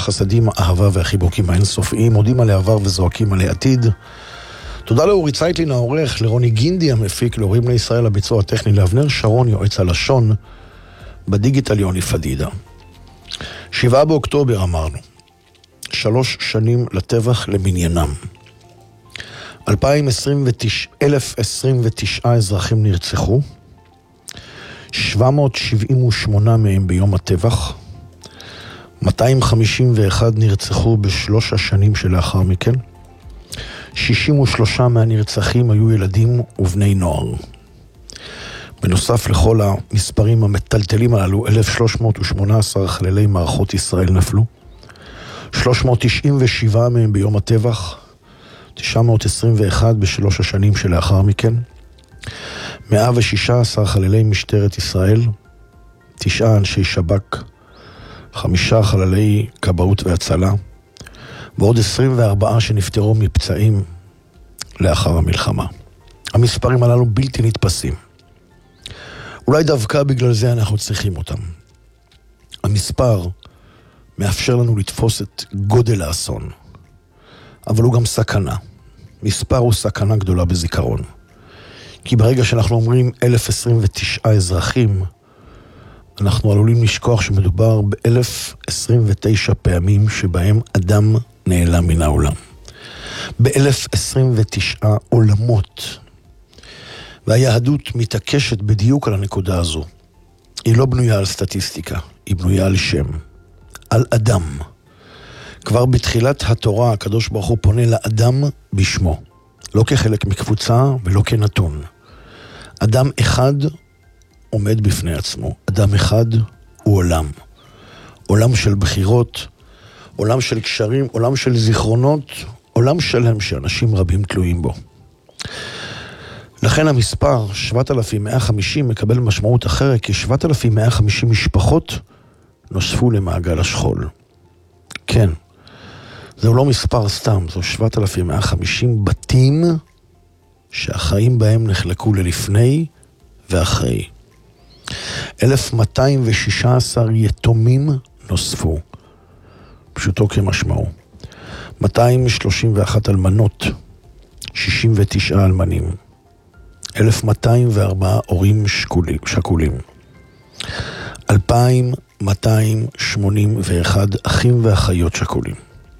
החסדים, האהבה והחיבוקים האינסופיים, מודים על העבר וזועקים על העתיד. תודה לאורי צייטלין העורך, לרוני גינדי המפיק, להורים לישראל הביצוע הטכני, לאבנר שרון יועץ הלשון, בדיגיטל יוני פדידה. 7 באוקטובר אמרנו, 3 שנים לטבח למניינם. 1,029 אזרחים נרצחו, 778 מהם ביום הטבח, 251 נרצחו בשלוש השנים שלאחר מכן, 63 מהנרצחים היו ילדים ובני נוער. בנוסף לכל המספרים המטלטלים הללו, 1,318 חללי מערכות ישראל נפלו, 397 מהם ביום הטבח, 921 בשלוש השנים שלאחר מכן, 116 חללי משטרת ישראל, 9 אנשי שב"כ, 5 חללי כבאות והצלה, ועוד 24 שנפטרו מפצעים לאחר המלחמה. המספרים הללו בלתי נתפסים. אולי דווקא בגלל זה אנחנו צריכים אותם. המספר מאפשר לנו לתפוס את גודל האסון, אבל הוא גם סכנה. מספר הוא סכנה גדולה בזיכרון. כי ברגע שאנחנו אומרים 1,029 אזרחים, אנחנו עלולים לשכוח שמדובר ב-1,029 פעמים שבהם אדם נעלם מן העולם. ב-1,029 עולמות. והיהדות מתעקשת בדיוק על הנקודה הזו. היא לא בנויה על סטטיסטיקה, היא בנויה על שם, על אדם. כבר בתחילת התורה הקדוש ברוך הוא פונה לאדם בשמו, לא כחלק מקבוצה ולא כנתון. אדם אחד עומד בפני עצמו, אדם אחד הוא עולם. עולם של בחירות, עולם של קשרים, עולם של זיכרונות, עולם שלם שאנשים רבים תלויים בו. לכן המספר 7,150 מקבל משמעות אחרת, כי 7,150 משפחות נוספו למעגל השכול. כן, זהו לא מספר סתם, זו 7,150 בתים שהחיים בהם נחלקו ללפני ואחרי. 1,216 יתומים נוספו, פשוטו כמשמעו. 231 אלמנות, 69 אלמנים. 1,204 הורים שכולים. 2,281 אחים ואחיות שכולים.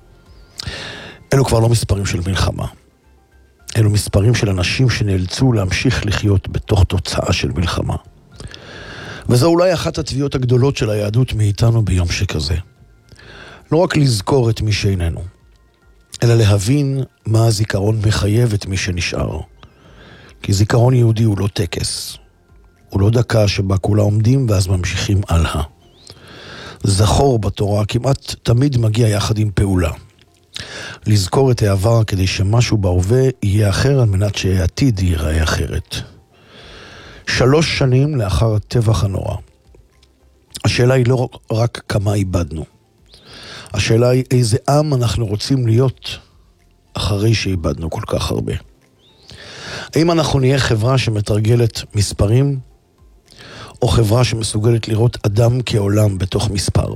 אלו כבר לא מספרים של מלחמה. אלו מספרים של אנשים שנאלצו להמשיך לחיות בתוך תוצאה של מלחמה. וזו אולי אחת התביעות הגדולות של היהדות מאיתנו ביום שכזה. לא רק לזכור את מי שאיננו, אלא להבין מה הזיכרון מחייב את מי שנשאר. כי זיכרון יהודי הוא לא טקס. הוא לא דקה שבה כולה עומדים ואז ממשיכים הלאה. זכור בתורה כמעט תמיד מגיע יחד עם פעולה. לזכור את העבר כדי שמשהו בהווה יהיה אחר על מנת שהעתיד ייראה אחרת. 3 שנים לאחר הטבח הנורא. השאלה היא לא רק כמה איבדנו. השאלה היא איזה עם אנחנו רוצים להיות אחרי שאיבדנו כל כך הרבה. האם אנחנו נהיה חברה שמתרגלת מספרים, או חברה שמסוגלת לראות אדם כעולם בתוך מספר?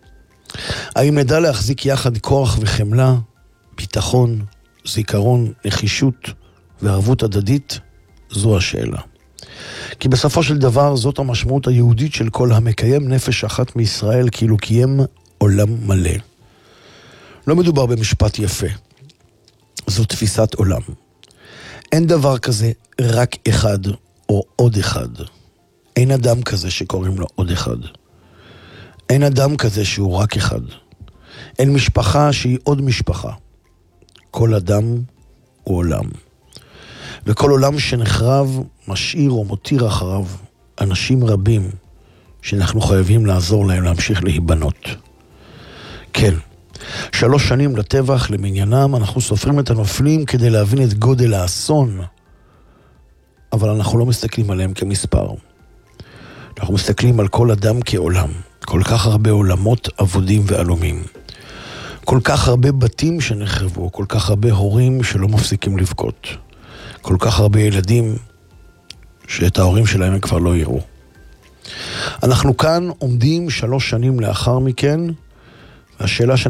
האם נדע להחזיק יחד כוח וחמלה, ביטחון, זיכרון, נחישות וערבות הדדית? זו השאלה. כי בסופו של דבר זאת המשמעות היהודית של כל המקיים נפש אחת מישראל, כאילו קיים עולם מלא. לא מדובר במשפט יפה. זו תפיסת עולם. אין דבר כזה רק אחד או עוד אחד. אין אדם כזה שקוראים לו עוד אחד. אין אדם כזה שהוא רק אחד. אין משפחה שהיא עוד משפחה. כל אדם הוא עולם. וכל עולם שנחרב משאיר או מותיר אחריו אנשים רבים שאנחנו חייבים לעזור להם להמשיך להיבנות. כן, 3 שנים לטבח למניינם, אנחנו סופרים את הנופלים כדי להבין את גודל האסון, אבל אנחנו לא מסתכלים עליהם כמספר. אנחנו מסתכלים על כל אדם כעולם, כל כך הרבה עולמות אבודים ועלומים, כל כך הרבה בתים שנחרבו, כל כך הרבה הורים שלא מפסיקים לבכות, כל כך הרבה ילדים שאת ההורים שלהם הם כבר לא יראו. אנחנו כאן עומדים 3 שנים לאחר מכן, והשאלה